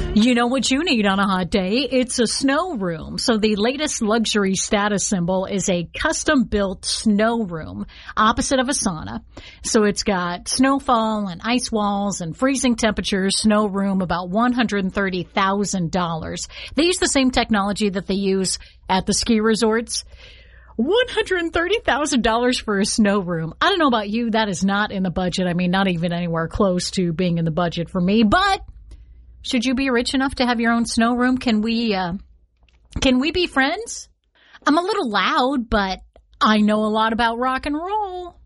You know what you need on a hot day? It's a snow room. So the latest luxury status symbol is a custom-built snow room opposite of a sauna. So it's got snowfall and ice walls and freezing temperatures. Snow room, about $130,000. They use the same technology that they use at the ski resorts. $130,000 for a snow room. I don't know about you. That is not in the budget. I mean, not even anywhere close to being in the budget for me, but should you be rich enough to have your own snow room? Can we be friends? I'm a little loud, but I know a lot about rock and roll.